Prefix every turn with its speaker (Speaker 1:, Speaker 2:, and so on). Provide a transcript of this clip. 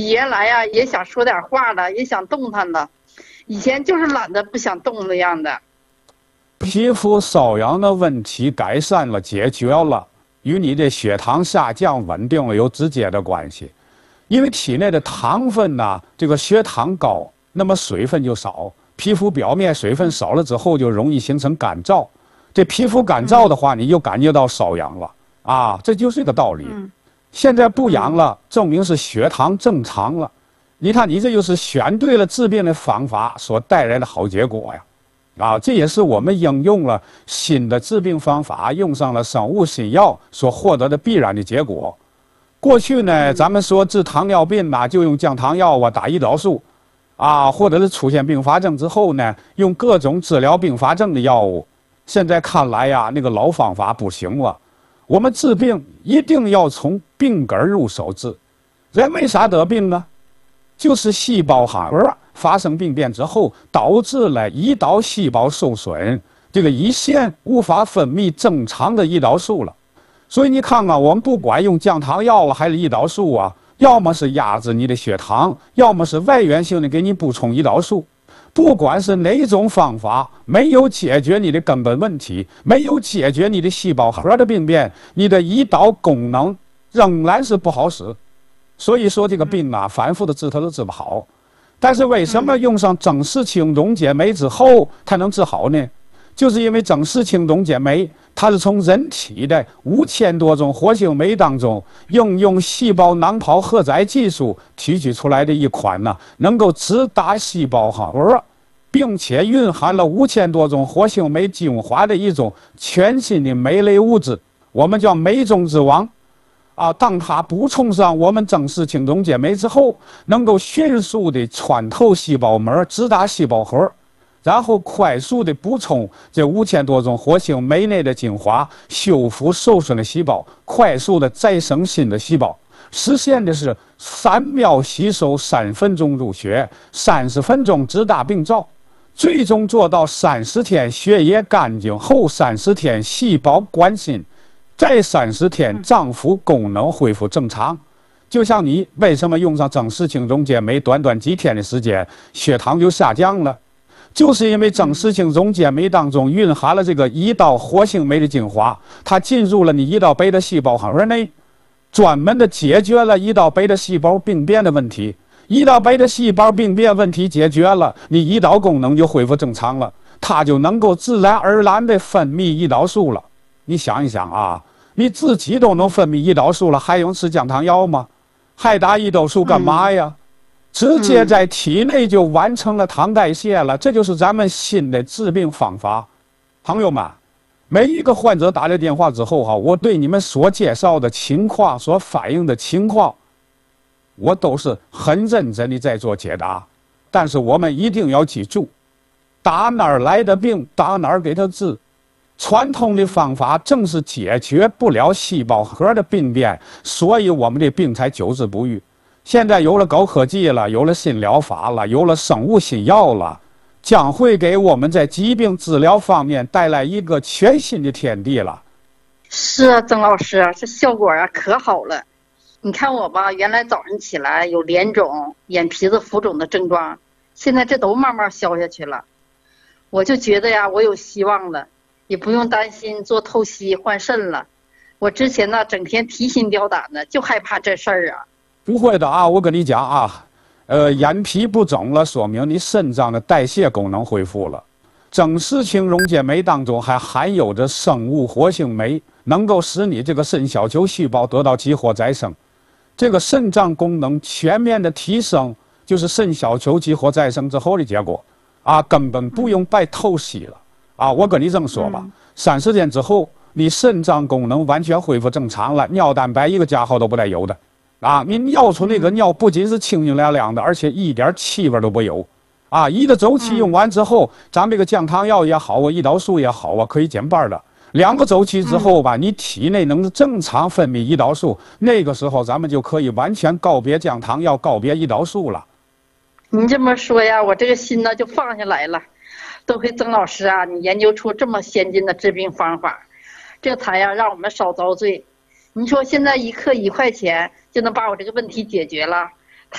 Speaker 1: 比原来呀也想说点话了，也想动弹了。以前就是懒得不想动那样的。
Speaker 2: 皮肤瘙痒的问题改善了，解决了，与你的血糖下降稳定了有直接的关系。因为体内的糖分呢，这个血糖高，那么水分就少，皮肤表面水分少了之后，就容易形成干燥。这皮肤干燥的话，你就感觉到瘙痒了啊，这就是这个道理。现在不痒了，证明是血糖正常了。你看，你这就是选对了治病的方法所带来的好结果呀。啊，这也是我们应用了新的治病方法，用上了生物新药所获得的必然的结果。过去呢，咱们说治糖尿病呐，就用降糖药啊，打胰岛素，啊，或者是出现并发症之后呢，用各种治疗并发症的药物。现在看来呀，那个老方法不行了。我们治病一定要从病根入手治。人为啥得病呢？就是细胞核发生病变之后，导致了胰岛细胞受损，这个胰腺无法分泌正常的胰岛素了。所以你看看，我们不管用降糖药啊，还是胰岛素啊，要么是压制你的血糖，要么是外源性的给你补充胰岛素。不管是哪种方法，没有解决你的根本问题，没有解决你的细胞核的病变，你的胰岛功能仍然是不好使。所以说这个病啊，反复的治它都治不好。但是为什么用上整氏青龙解酶之后它能治好呢？就是因为整氏青龙解酶它是从人体的5000多种活性酶当中，应用细胞囊泡荷载技术提取出来的一款呢，能够直达细胞核，并且蕴含了5000多种活性酶精华的一种全新的酶类物质，我们叫酶中之王。啊，当它补充上我们整氏青龙解酶之后，能够迅速的穿透细胞膜，直达细胞核，然后快速的补充这5000多种活性酶内的精华，修复受损的细胞，快速的再生新的细胞，实现的是3秒吸收3分钟入血，30分钟直达病灶，最终做到30天血液干净后30天细胞关心。再30天，脏腑功能恢复正常。就像你为什么用上整氏青龙解酶，短短几天的时间，血糖就下降了，就是因为整氏青龙解酶当中蕴含了这个胰岛活性酶的精华，它进入了你胰岛贝塔细胞核内，专门的解决了胰岛贝塔细胞病变的问题。胰岛贝塔细胞病变问题解决了，你胰岛功能就恢复正常了，它就能够自然而然的分泌胰岛素了。你想一想啊，你自己都能分泌胰岛素了，还用吃降糖药吗？还打胰岛素干嘛呀？直接在体内就完成了糖代谢了，这就是咱们新的治病方法。朋友们，每一个患者打来电话之后哈，我对你们所介绍的情况、所反映的情况，我都是很认真的在做解答。但是我们一定要记住，打哪儿来的病，打哪儿给他治。传统的方法正是解决不了细胞核的病变，所以我们的病才久治不愈。现在有了高科技了，有了新疗法了，有了生物新药了，将会给我们在疾病治疗方面带来一个全新的天地了。
Speaker 1: 是啊，曾老师，这效果啊可好了。你看我吧，原来早上起来有脸肿、眼皮子浮肿的症状，现在这都慢慢消下去了。我就觉得呀，我有希望了。也不用担心做透析换肾了。我之前呢，整天提心吊胆的，就害怕这事儿啊。
Speaker 2: 不会的啊，我跟你讲啊，眼皮不肿了，说明你肾脏的代谢功能恢复了。整氏青龙解酶当中还含有着生物活性酶，能够使你这个肾小球细胞得到激活再生。这个肾脏功能全面的提升，就是肾小球激活再生之后的结果啊，根本不用拜透析了。啊，我跟你这么说吧，30天之后，你肾脏功能完全恢复正常了，尿蛋白一个加号都不带有的，啊，你尿出那个尿不仅是清清凉凉的，而且一点气味都不有，啊，一个周期用完之后，咱这个降糖药也好啊，胰岛素也好啊，可以减半的。2个周期之后吧，你体内能正常分泌胰岛素，那个时候咱们就可以完全告别降糖药，告别胰岛素了。
Speaker 1: 您这么说呀，我这个心呢就放下来了。多亏曾老师啊，你研究出这么先进的治病方法，这才呀让我们少遭罪。你说现在一克1块钱就能把我这个问题解决了，